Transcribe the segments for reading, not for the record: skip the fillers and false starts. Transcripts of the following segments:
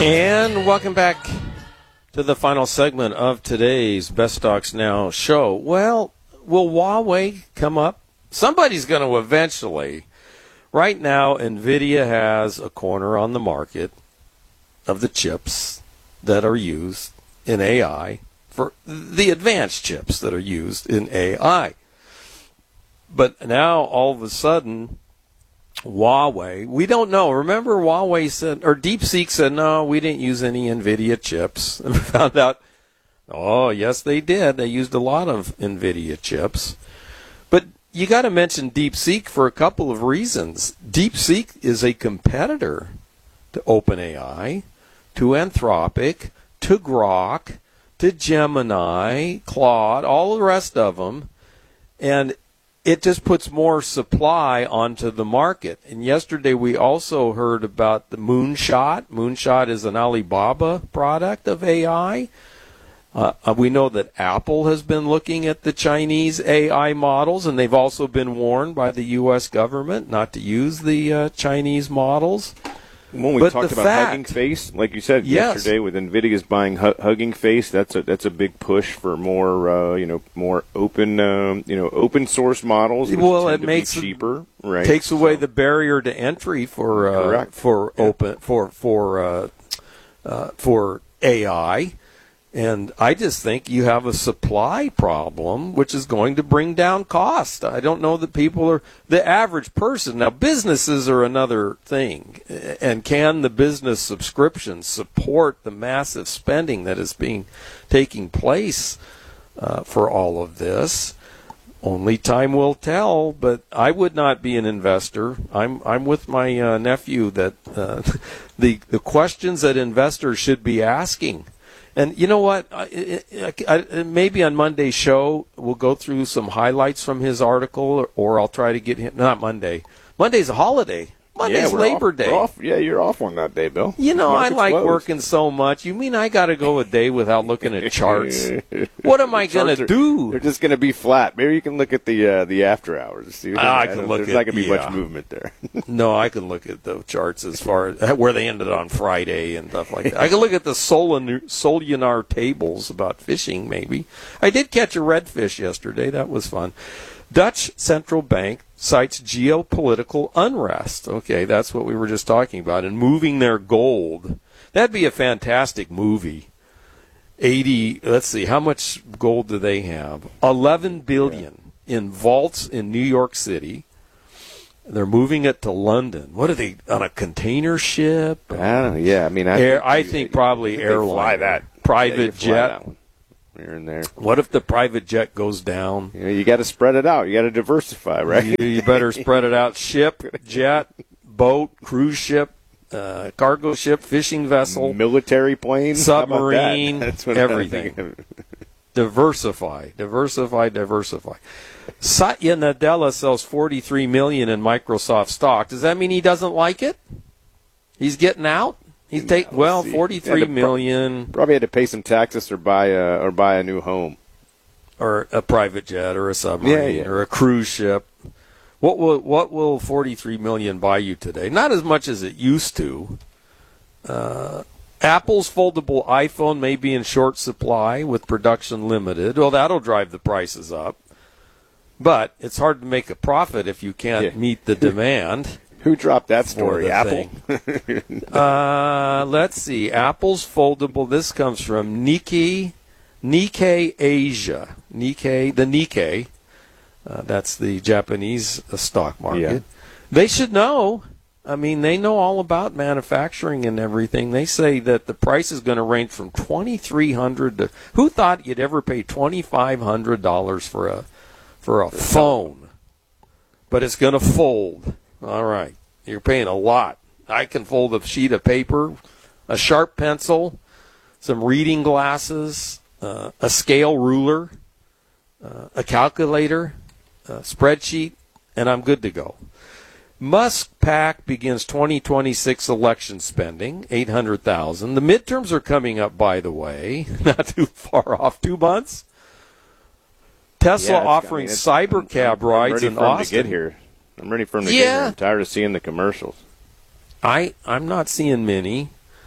And welcome back to the final segment of today's Best Stocks Now show. Well, will Huawei come up? Somebody's going to eventually. Right now, NVIDIA has a corner on the market of the chips that are used in AI, for the advanced chips that are used in AI. But now, all of a sudden, Huawei, we don't know. Remember, Huawei said, or DeepSeek said, no, we didn't use any NVIDIA chips. And we found out, oh, yes, they did. They used a lot of NVIDIA chips. But you got to mention DeepSeek for a couple of reasons. DeepSeek is a competitor to OpenAI, to Anthropic, to Grok, to Gemini, Claude, all the rest of them. And it just puts more supply onto the market. And yesterday we also heard about the Moonshot. Moonshot is an Alibaba product of AI. We know that Apple has been looking at the Chinese AI models, and they've also been warned by the U.S. government not to use the Chinese models. When we talked about Hugging Face, like you said yesterday, with NVIDIA's buying Hugging Face, that's a big push for more more open open source models. Which well, tend it makes to be cheaper, right? Takes away the barrier to entry for AI. And I just think you have a supply problem, which is going to bring down cost. I don't know that people are the average person. Now, businesses are another thing. And can the business subscription support the massive spending that is taking place for all of this? Only time will tell, but I would not be an investor. I'm with my nephew that the questions that investors should be asking. And you know what? Maybe on Monday's show, we'll go through some highlights from his article, or I'll try to get him. Not Monday. Monday's a holiday. Monday's Labor Day. You're off on that day, Bill. You know, I like working so much. You mean I got to go a day without looking at charts? What am I going to do? They're just going to be flat. Maybe you can look at the after hours. See, I can look at. There's not going to be much movement there. No, I can look at the charts as far as where they ended on Friday and stuff like that. I can look at the Solinar tables about fishing, maybe. I did catch a redfish yesterday. That was fun. Dutch central bank cites geopolitical unrest. Okay, that's what we were just talking about. And moving their gold. That'd be a fantastic movie. Let's see, how much gold do they have? 11 billion in vaults in New York City. They're moving it to London. What are they, on a container ship? I don't know. Yeah, I mean, I think probably airline. Fly that. Private jet. Here and there. What if the private jet goes down? You got to spread it out. You got to diversify, right? You better spread it out. Ship, jet, boat, cruise ship, cargo ship, fishing vessel, military plane, submarine, That's what everything. Diversify. Satya Nadella sells $43 million in Microsoft stock. Does that mean he doesn't like it? He's getting out? He'd take $43 million. Probably had to pay some taxes or buy a new home, or a private jet, or a submarine, or a cruise ship. What will $43 million buy you today? Not as much as it used to. Apple's foldable iPhone may be in short supply with production limited. Well, that'll drive the prices up. But it's hard to make a profit if you can't meet the demand. Who dropped that story? Apple? Let's see. Apple's foldable. This comes from Nikkei Asia. The Nikkei. That's the Japanese stock market. Yeah. They should know. I mean, they know all about manufacturing and everything. They say that the price is going to range from $2,300 to. Who thought you'd ever pay $2,500 for a phone? But it's going to fold. All right. You're paying a lot. I can fold a sheet of paper, a sharp pencil, some reading glasses, a scale ruler, a calculator, a spreadsheet, and I'm good to go. Musk PAC begins 2026 election spending, $800,000. The midterms are coming up, by the way, not too far off, 2 months. Tesla offering cybercab rides in Austin. To get here. I'm ready for him to get here. I'm tired of seeing the commercials. I'm not seeing many.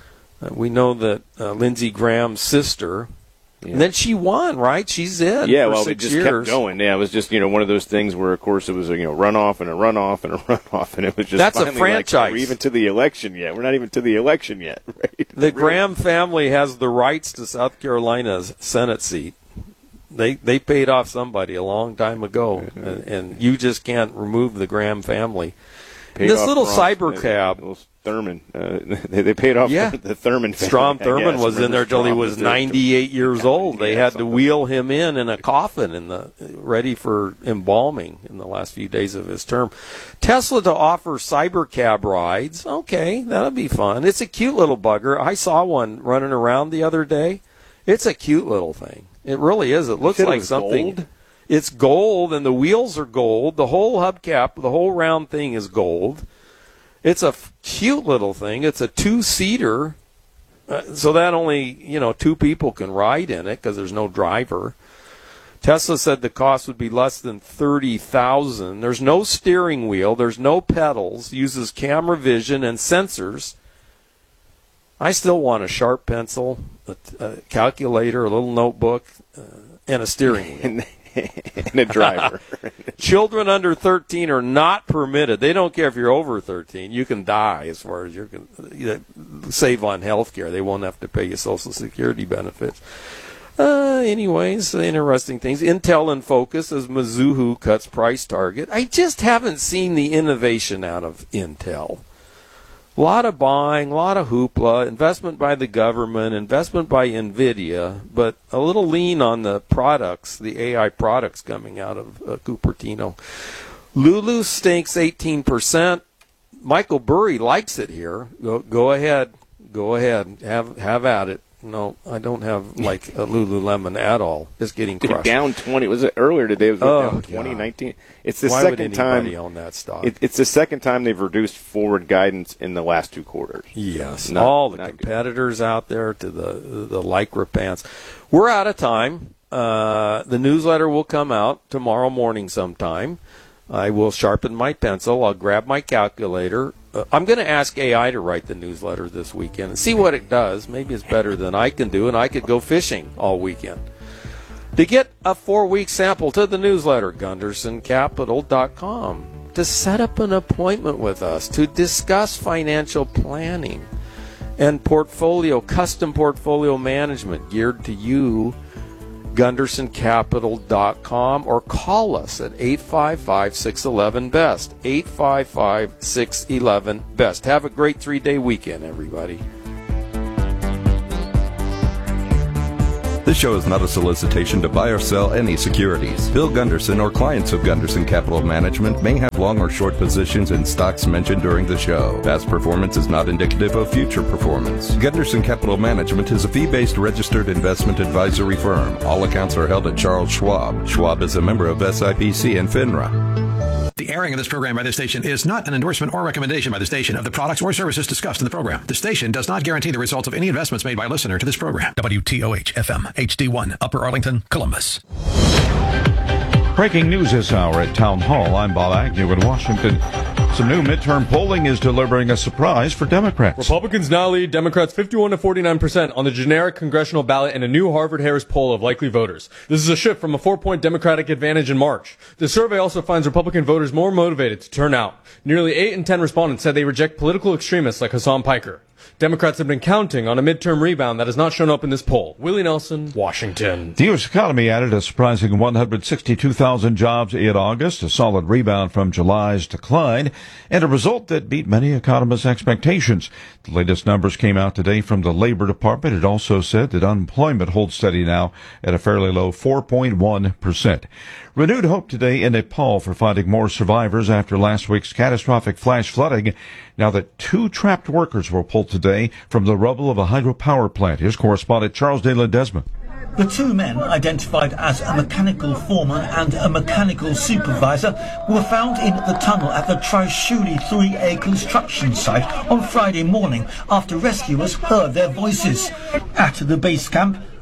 We know that Lindsey Graham's sister, and then she won, right? She's in. Yeah, for well, 6 it just years. kept going. Yeah, it was just one of those things where, of course, it was a runoff and a runoff and a runoff, and it was just that's a franchise. Like, are we even to the election yet? We're not even to the election yet, right? The Graham family has the rights to South Carolina's Senate seat. They paid off somebody a long time ago, and you just can't remove the Graham family. This little cyber cab. Thurman. They paid off the Thurman family. Strom Thurmond was in there till he was 98 years old. They had to wheel him in a coffin ready for embalming in the last few days of his term. Tesla to offer cyber cab rides. Okay, that'll be fun. It's a cute little bugger. I saw one running around the other day. It's a cute little thing. It really is. It looks like something. Gold? It's gold, and the wheels are gold. The whole hubcap, the whole round thing is gold. It's a cute little thing. It's a 2-seater, so that only 2 people can ride in it because there's no driver. Tesla said the cost would be less than $30,000. There's no steering wheel. There's no pedals. Uses camera vision and sensors. I still want a sharp pencil, a calculator, a little notebook, and a steering wheel. And a driver. Children under 13 are not permitted. They don't care if you're over 13. You can die as far as you can save on health care. They won't have to pay you Social Security benefits. Anyways, interesting things. Intel in focus as Mizuho cuts price target. I just haven't seen the innovation out of Intel. A lot of buying, a lot of hoopla, investment by the government, investment by NVIDIA, but a little lean on the products, the AI products coming out of Cupertino. Lulu stinks 18%. Michael Burry likes it here. Go ahead. Have at it. No, I don't have like a Lululemon at all. It's getting crushed. Down 20. Was it earlier today? Was it down 20, 19? It's the second time. Why would anybody own that stock? It's the second time they've reduced forward guidance in the last 2 quarters. Yes, all the competitors out there to the Lycra pants. We're out of time. The newsletter will come out tomorrow morning sometime. I will sharpen my pencil. I'll grab my calculator. I'm going to ask AI to write the newsletter this weekend and see what it does. Maybe it's better than I can do, and I could go fishing all weekend. To get a 4-week sample to the newsletter, GundersonCapital.com. To set up an appointment with us to discuss financial planning and custom portfolio management geared to you, GundersonCapital.com, or call us at 855-611-BEST, 855-611-BEST. Have a great 3-day weekend, everybody. This show is not a solicitation to buy or sell any securities. Bill Gunderson or clients of Gunderson Capital Management may have long or short positions in stocks mentioned during the show. Past performance is not indicative of future performance. Gunderson Capital Management is a fee-based registered investment advisory firm. All accounts are held at Charles Schwab. Schwab is a member of SIPC and FINRA. The airing of this program by this station is not an endorsement or recommendation by the station of the products or services discussed in the program. The station does not guarantee the results of any investments made by a listener to this program. WTOH-FM, HD1, Upper Arlington, Columbus. Breaking news this hour at Town Hall. I'm Bob Agnew in Washington. Some new midterm polling is delivering a surprise for Democrats. Republicans now lead Democrats 51 to 49% on the generic congressional ballot in a new Harvard-Harris poll of likely voters. This is a shift from a 4-point Democratic advantage in March. The survey also finds Republican voters more motivated to turn out. Nearly 8 in 10 respondents said they reject political extremists like Hassan Piker. Democrats have been counting on a midterm rebound that has not shown up in this poll. Willie Nelson, Washington. The U.S. economy added a surprising 162,000 jobs in August, a solid rebound from July's decline, and a result that beat many economists' expectations. The latest numbers came out today from the Labor Department. It also said that unemployment holds steady now at a fairly low 4.1%. Renewed hope today in Nepal for finding more survivors after last week's catastrophic flash flooding. Now that 2 trapped workers were pulled today from the rubble of a hydropower plant. Here's correspondent Charles de Ledesma. The 2 men, identified as a mechanical foreman and a mechanical supervisor, were found in the tunnel at the Trishuli 3A construction site on Friday morning after rescuers heard their voices. At the base camp,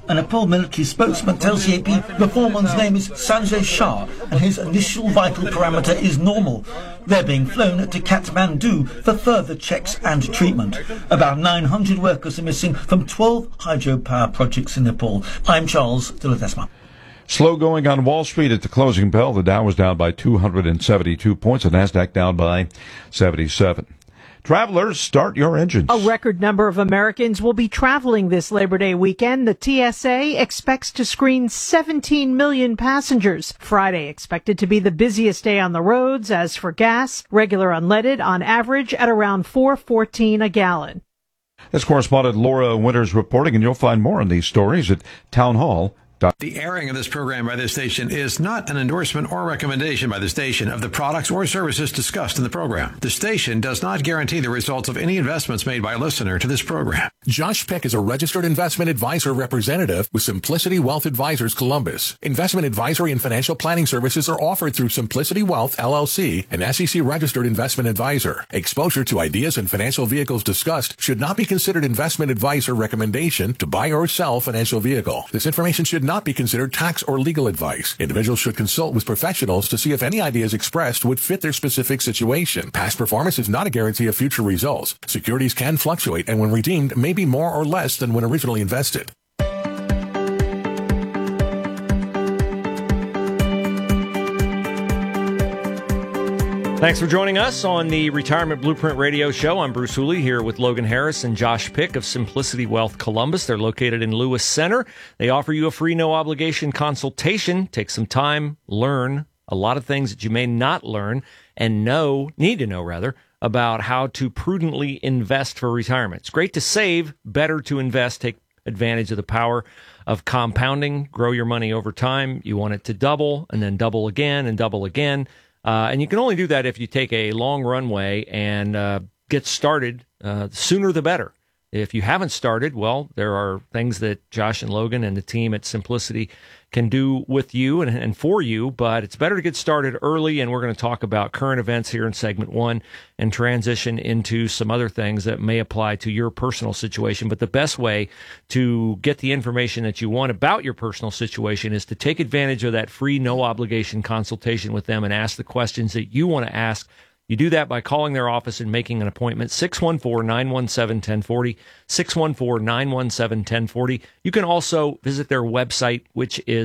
A Nepal military spokesman tells the AP the foreman's name is Sanjay Shah and his initial vital parameter is normal. They're being flown to Kathmandu for further checks and treatment. About 900 workers are missing from 12 hydropower projects in Nepal. I'm Charles de Ledesma. Slow going on Wall Street at the closing bell. The Dow was down by 272 points. The Nasdaq down by 77. Travelers, start your engines. A record number of Americans will be traveling this Labor Day weekend. The TSA expects to screen 17 million passengers. Friday expected to be the busiest day on the roads. As for gas, regular unleaded on average at around $4.14 a gallon. That's correspondent Laura Winters reporting, and you'll find more on these stories at townhall.com. The airing of this program by this station is not an endorsement or recommendation by the station of the products or services discussed in the program. The station does not guarantee the results of any investments made by a listener to this program. Josh Peck is a registered investment advisor representative with Simplicity Wealth Advisors Columbus. Investment advisory and financial planning services are offered through Simplicity Wealth, LLC, an SEC registered investment advisor. Exposure to ideas and financial vehicles discussed should not be considered investment advice or recommendation to buy or sell financial vehicle. This information should not be considered tax or legal advice. Individuals should consult with professionals to see if any ideas expressed would fit their specific situation. Past performance is not a guarantee of future results. Securities can fluctuate and when redeemed may be more or less than when originally invested. Thanks for joining us on the Retirement Blueprint Radio Show. I'm Bruce Hooley here with Logan Harris and Josh Pick of Simplicity Wealth Columbus. They're located in Lewis Center. They offer you a free, no-obligation consultation. Take some time, learn a lot of things that you may not learn and need to know, about how to prudently invest for retirement. It's great to save, better to invest. Take advantage of the power of compounding. Grow your money over time. You want it to double and then double again and double again. And you can only do that if you take a long runway and get started sooner the better. If you haven't started, well, there are things that Josh and Logan and the team at Simplicity can do with you and for you, but it's better to get started early, and we're going to talk about current events here in segment 1 and transition into some other things that may apply to your personal situation. But the best way to get the information that you want about your personal situation is to take advantage of that free, no-obligation consultation with them and ask the questions that you want to ask. You do that by calling their office and making an appointment, 614-917-1040, 614-917-1040. You can also visit their website, which is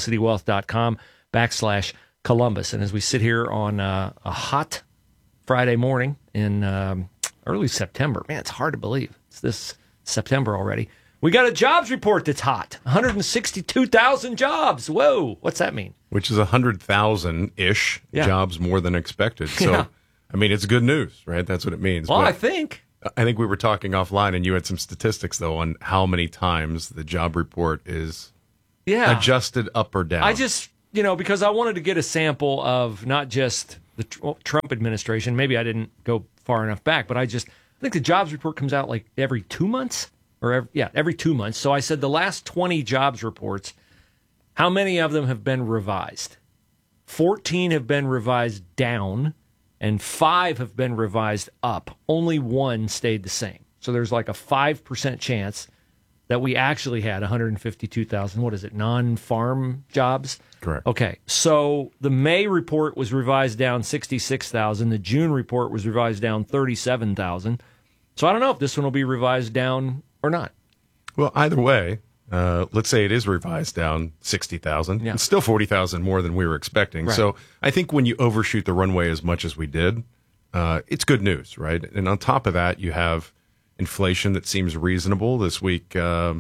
simplicitywealth.com/Columbus. And as we sit here on a hot Friday morning in early September, man, it's hard to believe. It's this September already. We got a jobs report that's hot. 162,000 jobs. Whoa, what's that mean? Which is 100,000-ish jobs more than expected. So, I mean, it's good news, right? That's what it means. Well, but I think we were talking offline, and you had some statistics, though, on how many times the job report is adjusted up or down. I just, because I wanted to get a sample of not just the Trump administration. Maybe I didn't go far enough back, but I think the jobs report comes out like every 2 months. Every 2 months. So I said the last 20 jobs reports, how many of them have been revised? 14 have been revised down, and 5 have been revised up. Only 1 stayed the same. So there's like a 5% chance that we actually had 152,000, non-farm jobs? Correct. Okay, so the May report was revised down 66,000. The June report was revised down 37,000. So I don't know if this one will be revised down or not. Well, either way, let's say it is revised down 60,000. Yeah. It's still 40,000 more than we were expecting. Right. So I think when you overshoot the runway as much as we did, it's good news, right? And on top of that, you have inflation that seems reasonable. This week, the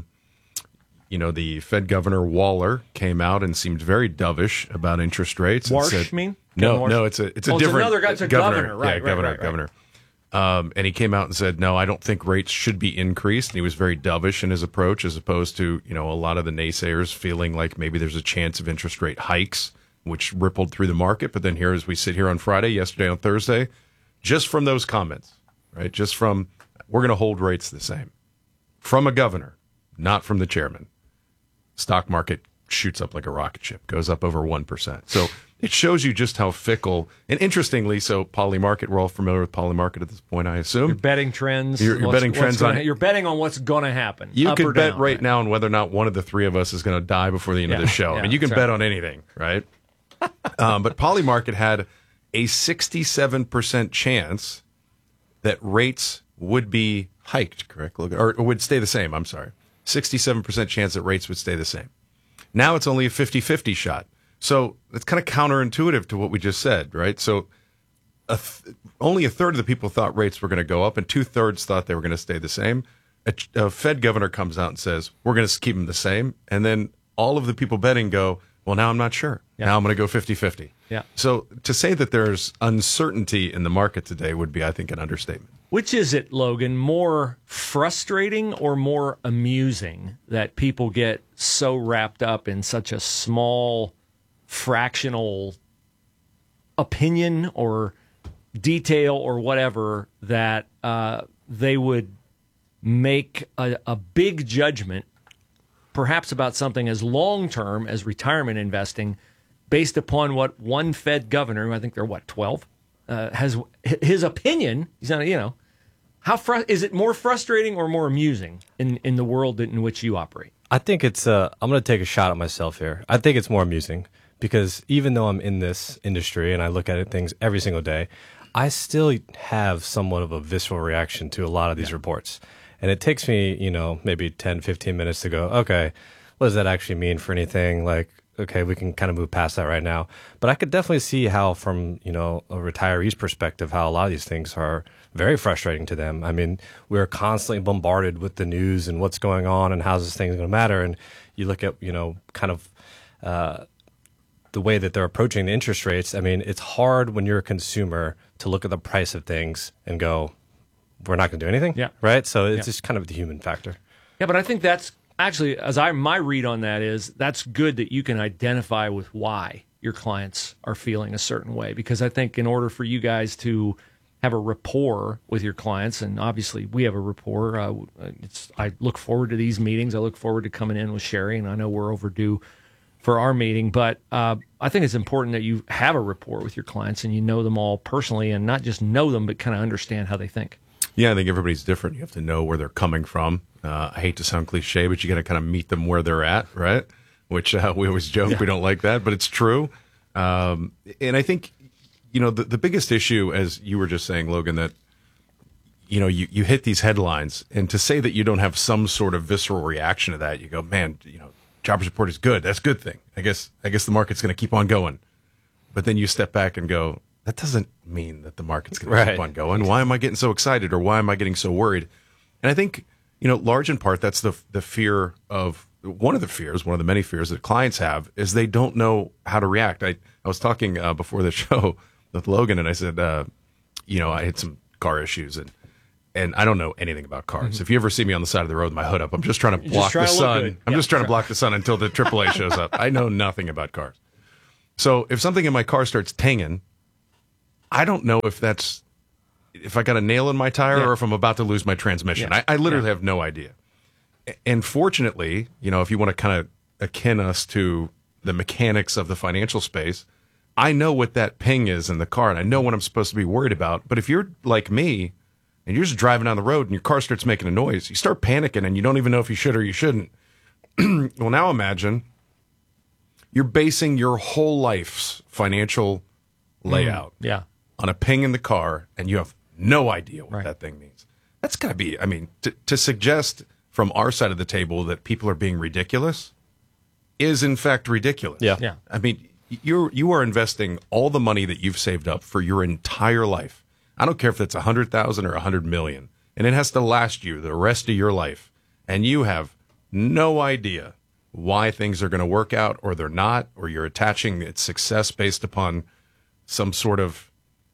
Fed Governor Waller came out and seemed very dovish about interest rates. Warsh, and said, mean? No, it's a different another guy. It's a governor, right? Yeah, governor. And he came out and said, no, I don't think rates should be increased. And he was very dovish in his approach, as opposed to, a lot of the naysayers feeling like maybe there's a chance of interest rate hikes, which rippled through the market. But then here, as we sit here on Friday, yesterday on Thursday, just from those comments, right? Just from, we're going to hold rates the same. From a governor, not from the chairman. Stock market shoots up like a rocket ship, goes up over 1%. So it shows you just how fickle. And interestingly, so Polymarket, we're all familiar with Polymarket at this point, I assume. You're betting trends. You're betting trends on. You're betting on what's going to happen. You could bet down, right now on whether or not one of the three of us is going to die before the end of the show. I mean, you can bet on anything, right? But Polymarket had a 67% chance that rates would be hiked, correct? Or would stay the same, I'm sorry. 67% chance that rates would stay the same. Now it's only a 50-50 shot. So it's kind of counterintuitive to what we just said, right? So only a third of the people thought rates were going to go up, and 2/3 thought they were going to stay the same. A Fed governor comes out and says, we're going to keep them the same. And then all of the people betting go, well, now I'm not sure. Yeah. Now I'm going to go 50-50. Yeah. So to say that there's uncertainty in the market today would be, I think, an understatement. Which is it, Logan, more frustrating or more amusing that people get so wrapped up in such a small fractional opinion or detail or whatever that they would make a big judgment perhaps about something as long-term as retirement investing based upon what one Fed governor, I think they're, 12, has his opinion. He's not, is it more frustrating or more amusing in the world in which you operate? I think it's, I'm going to take a shot at myself here. I think it's more amusing because even though I'm in this industry and I look at things every single day, I still have somewhat of a visceral reaction to a lot of these reports. And it takes me, maybe 10, 15 minutes to go, okay, what does that actually mean for anything? Like, okay, we can kind of move past that right now. But I could definitely see how from, a retiree's perspective, how a lot of these things are very frustrating to them. I mean, we're constantly bombarded with the news and what's going on and how's this thing going to matter. And you look at, kind of the way that they're approaching the interest rates. I mean, it's hard when you're a consumer to look at the price of things and go, we're not going to do anything. Yeah. Right. So it's just kind of the human factor. Yeah. But I think that's actually, my read on that is that's good that you can identify with why your clients are feeling a certain way. Because I think in order for you guys to have a rapport with your clients, and obviously we have a rapport, I look forward to these meetings. I look forward to coming in with Sherry, and I know we're overdue for our meeting, but I think it's important that you have a rapport with your clients and you know them all personally, and not just know them, but kind of understand how they think. Yeah, I think everybody's different. You have to know where they're coming from. I hate to sound cliche, but you got to kind of meet them where they're at, right? Which we always joke we don't like that, but it's true. And I think, the biggest issue, as you were just saying, Logan, that, you hit these headlines, and to say that you don't have some sort of visceral reaction to that, you go, man, jobs report is good. That's a good thing. I guess the market's going to keep on going. But then you step back and go, that doesn't mean that the market's going to keep on going. Why am I getting so excited, or why am I getting so worried? And I think, large in part, that's the fear of one of the many fears that clients have is they don't know how to react. I was talking before the show with Logan, and I said, I had some car issues, and I don't know anything about cars. Mm-hmm. If you ever see me on the side of the road with my hood up, I'm just trying to block the sun. I'm just trying to block the sun until the AAA shows up. I know nothing about cars. So if something in my car starts tanging, I don't know if I got a nail in my tire or if I'm about to lose my transmission. I literally have no idea. And fortunately, if you want to kind of akin us to the mechanics of the financial space, I know what that ping is in the car, and I know what I'm supposed to be worried about. But if you're like me, and you're just driving down the road and your car starts making a noise, you start panicking and you don't even know if you should or you shouldn't. Well, now imagine you're basing your whole life's financial layout on a ping in the car, and you have no idea what that thing means. That's got to be, to suggest from our side of the table that people are being ridiculous is in fact ridiculous. Yeah. You are investing all the money that you've saved up for your entire life. I don't care if it's 100,000 or 100 million, and it has to last you the rest of your life. And you have no idea why things are going to work out or they're not, or you're attaching its success based upon some sort of,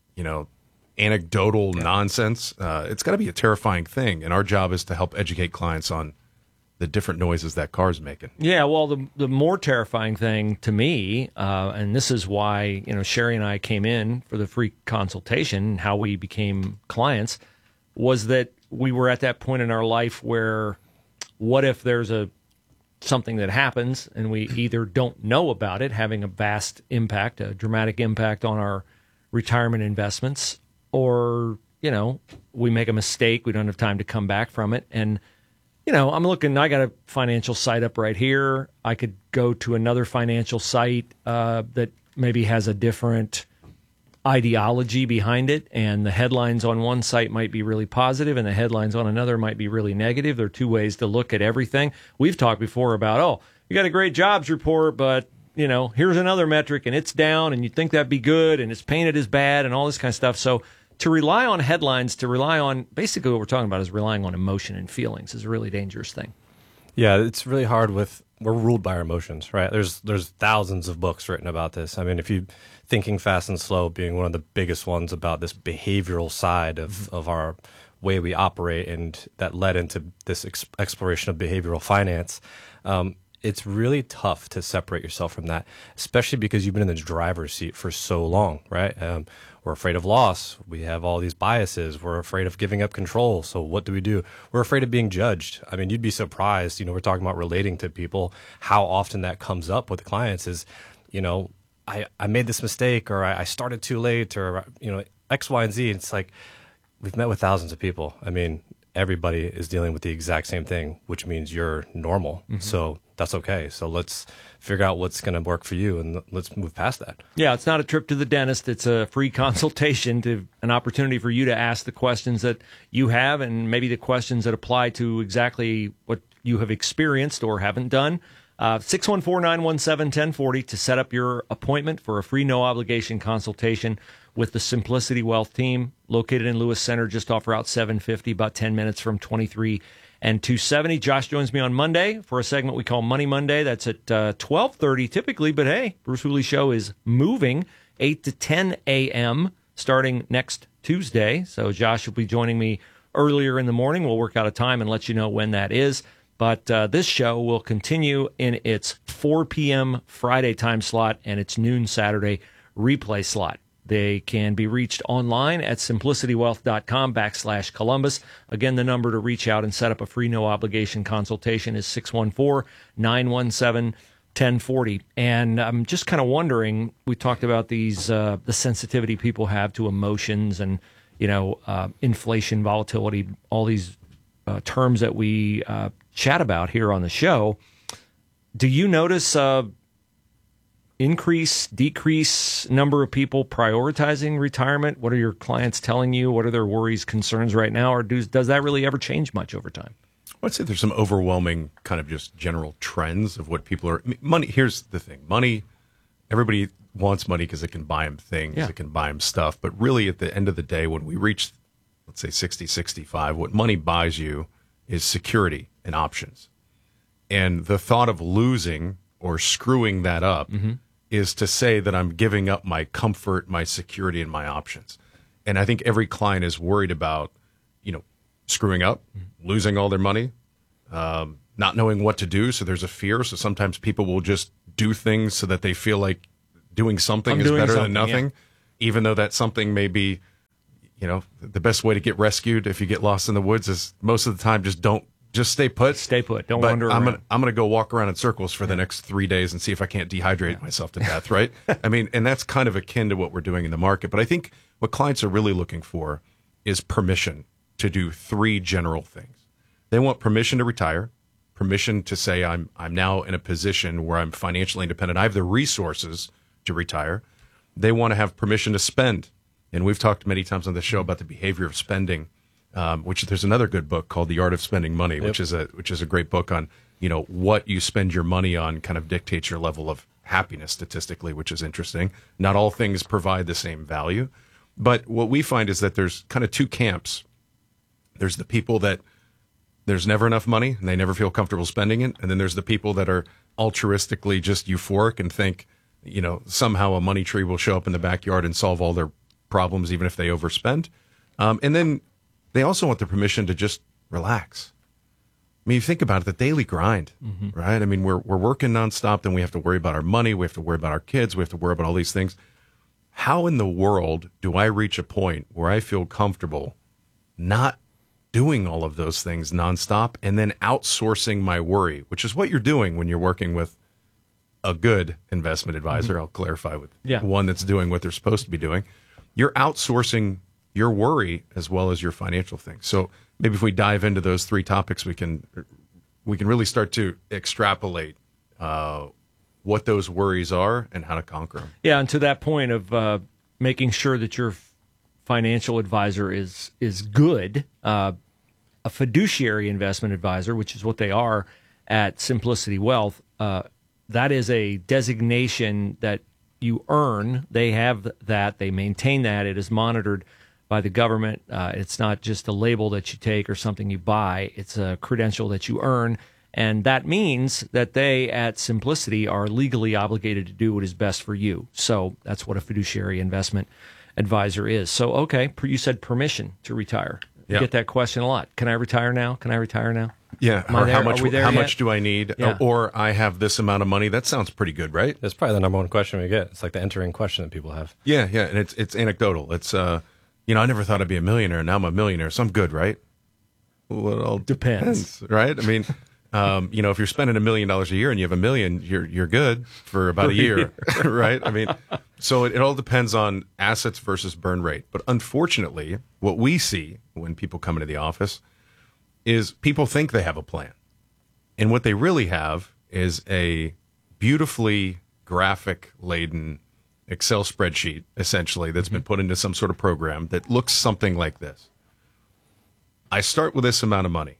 anecdotal nonsense. It's got to be a terrifying thing. And our job is to help educate clients on the different noises that car's making. Yeah, well, the more terrifying thing to me, and this is why Sherry and I came in for the free consultation, how we became clients, was that we were at that point in our life where, what if there's a something that happens and we either don't know about it having a vast impact, a dramatic impact on our retirement investments, or, we make a mistake, we don't have time to come back from it. And, I'm looking, I got a financial site up right here. I could go to another financial site that maybe has a different ideology behind it, and the headlines on one site might be really positive and the headlines on another might be really negative. There are two ways to look at everything. We've talked before about, you got a great jobs report, but here's another metric and it's down and you think that'd be good and it's painted as bad and all this kind of stuff. So to rely on headlines, to rely on basically what we're talking about is relying on emotion and feelings is a really dangerous thing. Yeah, it's really hard we're ruled by our emotions, right? There's thousands of books written about this. I mean, if you Thinking Fast and Slow being one of the biggest ones about this behavioral side of our way we operate, and that led into this exploration of behavioral finance. It's really tough to separate yourself from that, especially because you've been in the driver's seat for so long, right? We're afraid of loss. We have all these biases. We're afraid of giving up control. So what do? We're afraid of being judged. I mean, you'd be surprised, we're talking about relating to people, how often that comes up with clients is, I made this mistake, or I started too late, or, X, Y, and Z. It's like, we've met with thousands of people. I mean, everybody is dealing with the exact same thing, which means you're normal. Mm-hmm. So that's okay. So let's figure out what's going to work for you, and let's move past that. Yeah, it's not a trip to the dentist. It's a free consultation, to an opportunity for you to ask the questions that you have, and maybe the questions that apply to exactly what you have experienced or haven't done. 614-917-1040 to set up your appointment for a free no-obligation consultation with the Simplicity Wealth team, located in Lewis Center, just off Route 750, about 10 minutes from 23 and 270. Josh joins me on Monday for a segment we call Money Monday. That's at 12:30 typically, but hey, Bruce Hooley Show is moving 8 to 10 a.m. starting next Tuesday. So Josh will be joining me earlier in the morning. We'll work out a time and let you know when that is. But this show will continue in its 4 p.m. Friday time slot and its noon Saturday replay slot. They can be reached online at simplicitywealth.com/Columbus. Again, the number to reach out and set up a free no-obligation consultation is 614-917-1040. And I'm just kind of wondering, we talked about these the sensitivity people have to emotions and, inflation, volatility, all these terms that we chat about here on the show. Do you notice increase, decrease number of people prioritizing retirement? What are your clients telling you? What are their worries, concerns right now? Or does that really ever change much over time? Well, I'd say there's some overwhelming kind of just general trends of what people are. Money. Here's the thing. Money, everybody wants money because it can buy them things. Yeah. It can buy them stuff. But really at the end of the day, when we reach, let's say 60, 65, what money buys you is security and options. And the thought of losing or screwing that up is to say that I'm giving up my comfort, my security, and my options. And I think every client is worried about, screwing up, losing all their money, not knowing what to do. So there's a fear. So sometimes people will just do things so that they feel like doing something is better than nothing, even though that something may be, the best way to get rescued if you get lost in the woods is most of the time just stay put. Stay put. Don't wander around. I'm going to go walk around in circles for the next 3 days and see if I can't dehydrate myself to death, right? I mean, and that's kind of akin to what we're doing in the market. But I think what clients are really looking for is permission to do 3 general things. They want permission to retire, permission to say I'm now in a position where I'm financially independent. I have the resources to retire. They want to have permission to spend. And we've talked many times on the show about the behavior of spending. Which there's another good book called The Art of Spending Money, which is a great book on, what you spend your money on kind of dictates your level of happiness statistically, which is interesting. Not all things provide the same value. But what we find is that there's kind of 2 camps. There's the people that there's never enough money and they never feel comfortable spending it. And then there's the people that are altruistically just euphoric and think, somehow a money tree will show up in the backyard and solve all their problems, even if they overspend. And then they also want the permission to just relax. I mean, you think about it, the daily grind, right? I mean, we're working nonstop, then we have to worry about our money, we have to worry about our kids, we have to worry about all these things. How in the world do I reach a point where I feel comfortable not doing all of those things nonstop and then outsourcing my worry, which is what you're doing when you're working with a good investment advisor. I'll clarify with one that's doing what they're supposed to be doing. You're outsourcing your worry as well as your financial things. So maybe if we dive into those three topics, we can really start to extrapolate what those worries are and how to conquer them. Yeah, and to that point of making sure that your financial advisor is good, a fiduciary investment advisor, which is what they are at Simplicity Wealth, that is a designation that you earn. They have that. They maintain that. It is monitored by the government. It's not just a label that you take or something you buy. It's a credential that you earn. And that means that they at Simplicity are legally obligated to do what is best for you. So that's what a fiduciary investment advisor is. So, okay, you said permission to retire. You get that question a lot. Can I retire now? Can I retire now? Yeah. Or how much do I need? Yeah. Or I have this amount of money. That sounds pretty good, right? That's probably the number one question we get. It's like the entering question that people have. Yeah, yeah. And it's anecdotal. It's, I never thought I'd be a millionaire. Now I'm a millionaire. So I'm good, right? Well, it all depends. Right? I mean, if you're spending $1 million a year and you have $1 million, you're good for about a year, right? I mean, so it all depends on assets versus burn rate. But unfortunately, what we see when people come into the office is people think they have a plan. And what they really have is a beautifully graphic-laden Excel spreadsheet, essentially, that's been put into some sort of program that looks something like this. I start with this amount of money.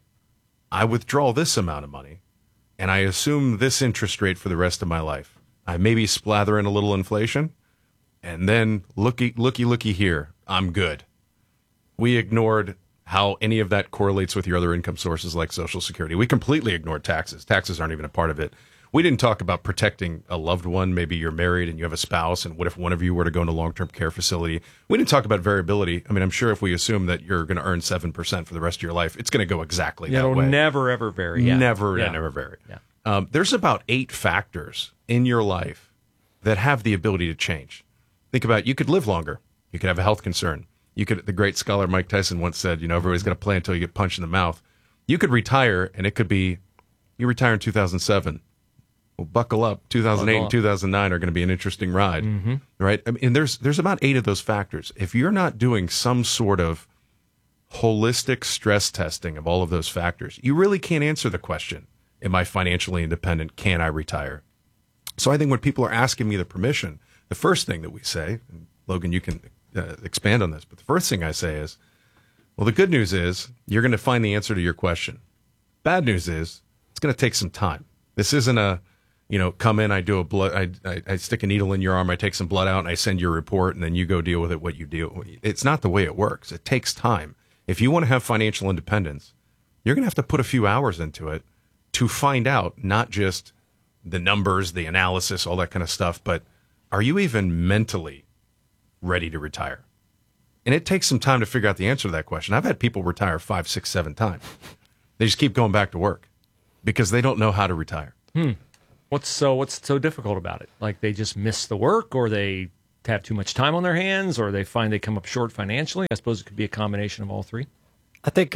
I withdraw this amount of money, and I assume this interest rate for the rest of my life. I maybe splather in a little inflation, and then looky here, I'm good. We ignored how any of that correlates with your other income sources like Social Security. We completely ignored taxes. Taxes aren't even a part of it. We didn't talk about protecting a loved one. Maybe you're married and you have a spouse, and what if one of you were to go into a long-term care facility? We didn't talk about variability. I mean, I'm sure if we assume that you're going to earn 7% for the rest of your life, it's going to go exactly that way. It'll never, ever vary. Yeah. Never vary. Yeah. There's about 8 factors in your life that have the ability to change. Think about it. You could live longer. You could have a health concern. The great scholar Mike Tyson once said, everybody's got to play until you get punched in the mouth. You could retire, and it could be you retire in 2007. Well, buckle up. 2008 and 2009 are going to be an interesting ride, right? I mean, there's about 8 of those factors. If you're not doing some sort of holistic stress testing of all of those factors, you really can't answer the question, am I financially independent? Can I retire? So I think when people are asking me the permission, the first thing that we say, and Logan, you can expand on this, but the first thing I say is, well, the good news is you're going to find the answer to your question. Bad news is it's going to take some time. This isn't a, come in, I do a blood, I stick a needle in your arm, I take some blood out, and I send you a report, and then you go deal with it, what you deal. It's not the way it works. It takes time. If you want to have financial independence, you're going to have to put a few hours into it to find out not just the numbers, the analysis, all that kind of stuff, but are you even mentally ready to retire? And it takes some time to figure out the answer to that question. I've had people retire 5, 6, 7 times. They just keep going back to work because they don't know how to retire. What's so difficult about it? Like they just miss the work, or they have too much time on their hands, or they find they come up short financially? I suppose it could be a combination of all three. I think,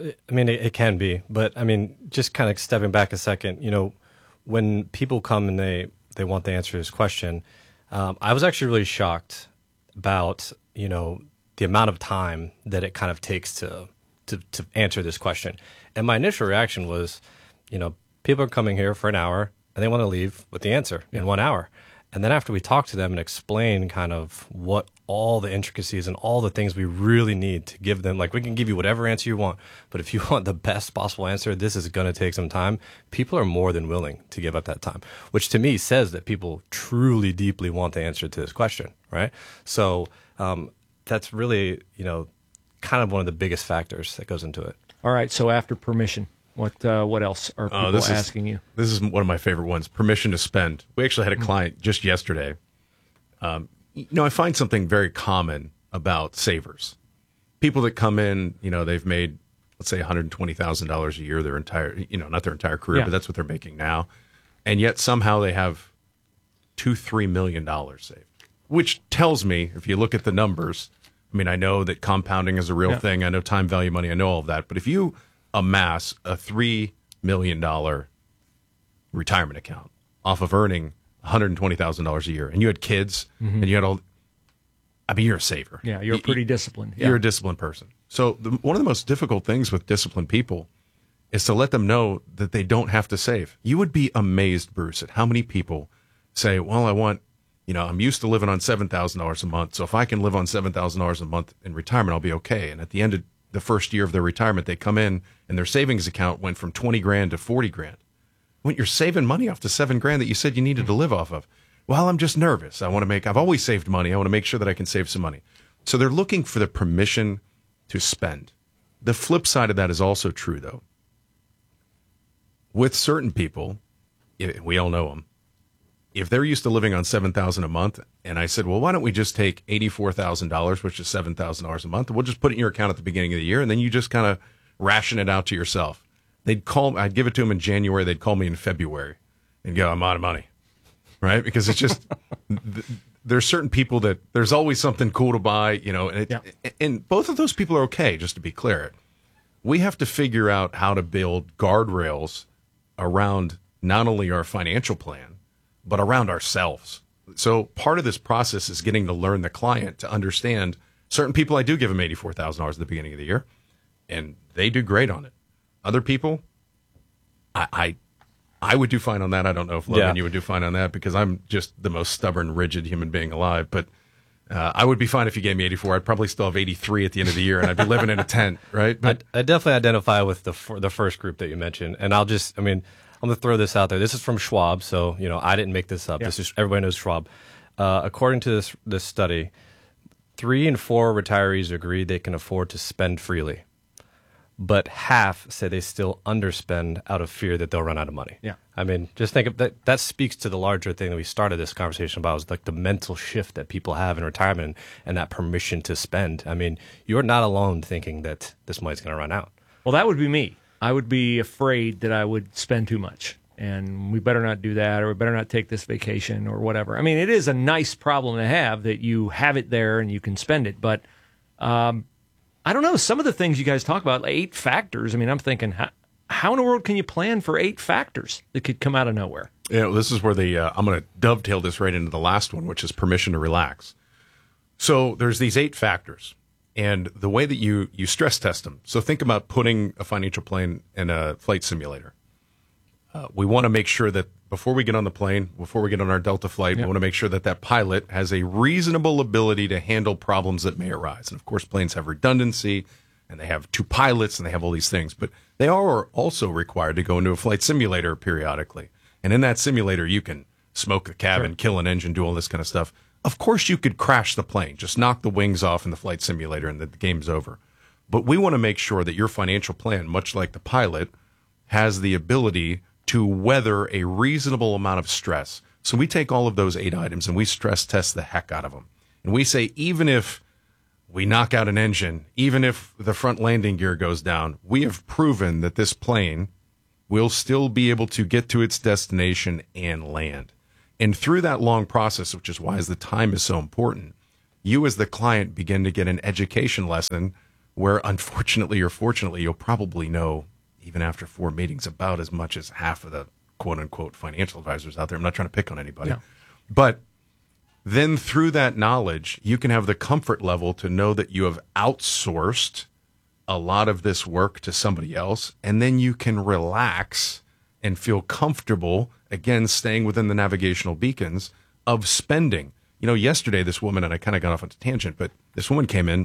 it can be. But, just kind of stepping back a second, when people come and they want the answer to this question, I was actually really shocked about, the amount of time that it kind of takes to answer this question. And my initial reaction was, people are coming here for an hour and they want to leave with the answer in 1 hour. And then after we talk to them and explain kind of what all the intricacies and all the things we really need to give them, like we can give you whatever answer you want, but if you want the best possible answer, this is going to take some time. People are more than willing to give up that time, which to me says that people truly, deeply want the answer to this question, right? So that's really, kind of one of the biggest factors that goes into it. All right, so after permission, what else are people asking you? This is one of my favorite ones, permission to spend. We actually had a client just yesterday. I find something very common about savers. People that come in, they've made, let's say, $120,000 a year their entire, not their entire career, but that's what they're making now. And yet somehow they have $2-3 million saved, which tells me, if you look at the numbers, I mean, I know that compounding is a real thing. I know time value money. I know all of that. But if you amass a $3 million retirement account off of earning $120,000 a year, and you had kids, and you had all, I mean, you're a saver. Yeah, you're pretty disciplined. You're a disciplined person. So one of the most difficult things with disciplined people is to let them know that they don't have to save. You would be amazed, Bruce, at how many people say, well, I'm used to living on $7,000 a month, so if I can live on $7,000 a month in retirement, I'll be okay. And at the end of the first year of their retirement, they come in and their savings account went from 20 grand to 40 grand. When you're saving money off the 7 grand that you said you needed to live off of. Well, I'm just nervous. I've always saved money. I want to make sure that I can save some money. So they're looking for the permission to spend. The flip side of that is also true, though. With certain people, we all know them. If they're used to living on $7,000 a month, and I said, well, why don't we just take $84,000, which is $7,000 a month, and we'll just put it in your account at the beginning of the year, and then you just kind of ration it out to yourself. I'd give it to them in January. They'd call me in February and go, I'm out of money, right? Because it's just there's certain people that there's always something cool to buy, and both of those people are okay. Just to be clear, we have to figure out how to build guardrails around not only our financial plan, but around ourselves. So part of this process is getting to learn the client to understand certain people. I do give them $84,000 at the beginning of the year, and they do great on it. Other people, I would do fine on that. I don't know if Logan, you would do fine on that because I'm just the most stubborn, rigid human being alive. But I would be fine if you gave me 84. I'd probably still have 83 at the end of the year, and I'd be living in a tent, right? But I definitely identify with the first group that you mentioned, and I'm going to throw this out there. This is from Schwab, so I didn't make this up. Yeah. This is everybody knows Schwab. According to this study, 3 in 4 retirees agree they can afford to spend freely. But half say they still underspend out of fear that they'll run out of money. Yeah. I mean, just think of that. That speaks to the larger thing that we started this conversation about, is like the mental shift that people have in retirement and that permission to spend. I mean, you're not alone thinking that this money's going to run out. Well, that would be me. I would be afraid that I would spend too much, and we better not do that, or we better not take this vacation or whatever. I mean, it is a nice problem to have that you have it there and you can spend it, but I don't know. Some of the things you guys talk about, like 8 factors. I mean, I'm thinking, how in the world can you plan for 8 factors that could come out of nowhere? Yeah, well, this is where I'm going to dovetail this right into the last one, which is permission to relax. So there's these 8 factors, and the way that you stress test them. So think about putting a financial plan in a flight simulator. We want to make sure that before we get on the plane, before we get on our Delta flight, we want to make sure that pilot has a reasonable ability to handle problems that may arise. And of course, planes have redundancy, and they have 2 pilots, and they have all these things. But they are also required to go into a flight simulator periodically. And in that simulator, you can smoke the cabin, kill an engine, do all this kind of stuff. Of course, you could crash the plane, just knock the wings off in the flight simulator, and the game's over. But we want to make sure that your financial plan, much like the pilot, has the ability to weather a reasonable amount of stress. So we take all of those 8 items and we stress test the heck out of them. And we say, even if we knock out an engine, even if the front landing gear goes down, we have proven that this plane will still be able to get to its destination and land. And through that long process, which is why the time is so important, you as the client begin to get an education lesson where, unfortunately or fortunately, you'll probably know, even after 4 meetings, about as much as half of the quote-unquote financial advisors out there. I'm not trying to pick on anybody. No. But then through that knowledge, you can have the comfort level to know that you have outsourced a lot of this work to somebody else, and then you can relax and feel comfortable, again, staying within the navigational beacons of spending. Yesterday, this woman, and I kind of got off on a tangent, but this woman came in,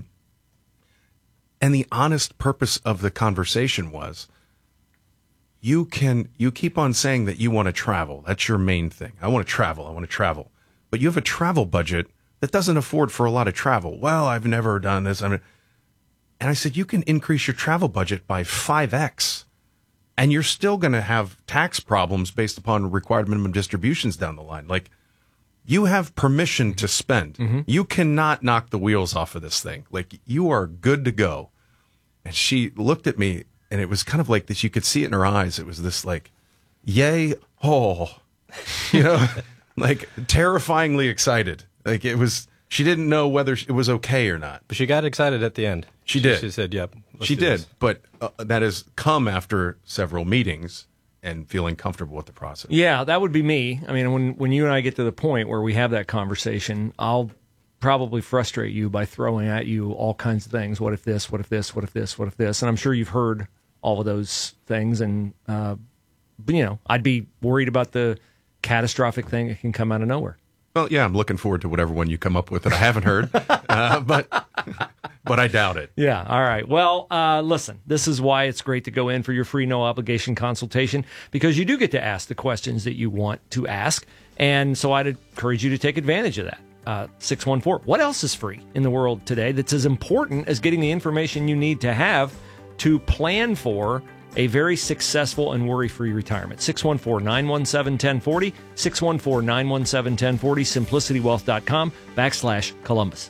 and the honest purpose of the conversation was, you keep on saying that you want to travel. That's your main thing. I want to travel. But you have a travel budget that doesn't afford for a lot of travel. Well, I've never done this. And I said, you can increase your travel budget by 5x, and you're still going to have tax problems based upon required minimum distributions down the line. Like, you have permission to spend. Mm-hmm. You cannot knock the wheels off of this thing. Like, you are good to go. And she looked at me, and it was kind of like this. You could see it in her eyes. It was this like, yay, oh, like terrifyingly excited. Like, it was She didn't know whether it was okay or not. But she got excited at the end. She did. She said, yep. She did. But that has come after several meetings and feeling comfortable with the process. Yeah, that would be me. I mean, when you and I get to the point where we have that conversation, I'll probably frustrate you by throwing at you all kinds of things. What if this? What if this? What if this? What if this? And I'm sure you've heard all of those things. And, I'd be worried about the catastrophic thing that can come out of nowhere. Well, yeah, I'm looking forward to whatever one you come up with that I haven't heard, but I doubt it. Yeah, all right. Well, listen, this is why it's great to go in for your free no-obligation consultation, because you do get to ask the questions that you want to ask, and so I'd encourage you to take advantage of that. 614. What else is free in the world today that's as important as getting the information you need to have to plan for a very successful and worry-free retirement? 614-917-1040, 614-917-1040, simplicitywealth.com/Columbus.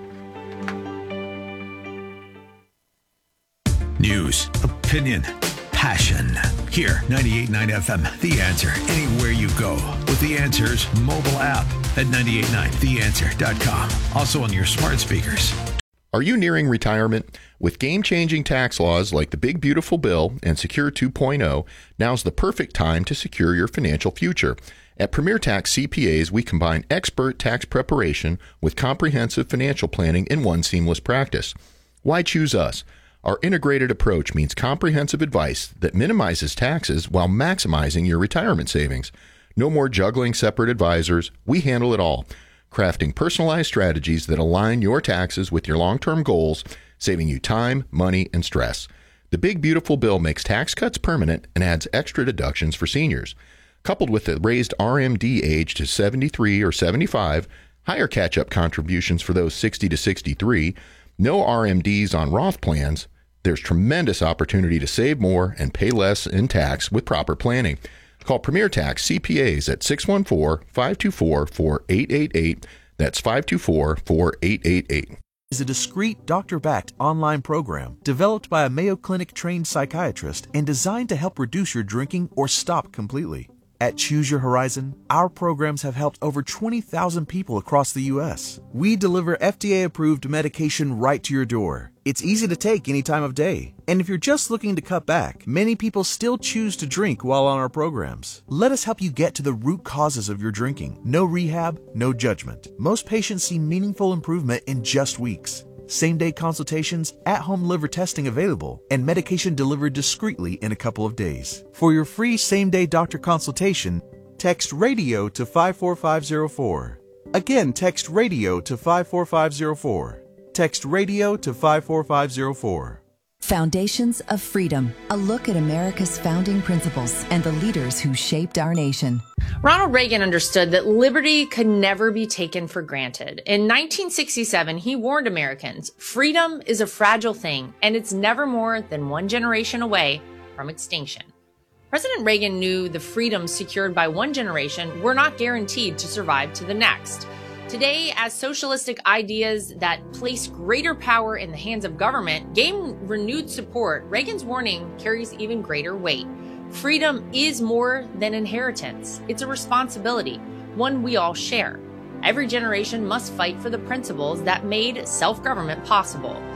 News, opinion, passion. Here, 98.9 FM, The Answer. Anywhere you go with The Answer's mobile app at 989theanswer.com. Also on your smart speakers. Are you nearing retirement? With game-changing tax laws like the Big Beautiful Bill and Secure 2.0, now's the perfect time to secure your financial future. At Premier Tax CPAs, we combine expert tax preparation with comprehensive financial planning in one seamless practice. Why choose us? Our integrated approach means comprehensive advice that minimizes taxes while maximizing your retirement savings. No more juggling separate advisors. We handle it all, crafting personalized strategies that align your taxes with your long-term goals, saving you time, money, and stress. The Big Beautiful Bill makes tax cuts permanent and adds extra deductions for seniors. Coupled with the raised RMD age to 73 or 75, higher catch-up contributions for those 60 to 63, no RMDs on Roth plans, there's tremendous opportunity to save more and pay less in tax with proper planning. Call Premier Tax CPAs at 614-524-4888. That's 524-4888. Is a discreet, doctor-backed online program developed by a Mayo Clinic-trained psychiatrist and designed to help reduce your drinking or stop completely. At Choose Your Horizon, our programs have helped over 20,000 people across the U.S. We deliver FDA-approved medication right to your door. It's easy to take any time of day. And if you're just looking to cut back, many people still choose to drink while on our programs. Let us help you get to the root causes of your drinking. No rehab, no judgment. Most patients see meaningful improvement in just weeks. Same-day consultations, at-home liver testing available, and medication delivered discreetly in a couple of days. For your free same-day doctor consultation, text RADIO to 54504. Again, text RADIO to 54504. Text RADIO to 54504. Foundations of Freedom, a look at America's founding principles and the leaders who shaped our nation. Ronald Reagan understood that liberty could never be taken for granted. In 1967, he warned Americans, freedom is a fragile thing, and it's never more than one generation away from extinction. President Reagan knew the freedoms secured by one generation were not guaranteed to survive to the next. Today, as socialistic ideas that place greater power in the hands of government gain renewed support, Reagan's warning carries even greater weight. Freedom is more than inheritance. It's a responsibility, one we all share. Every generation must fight for the principles that made self-government possible.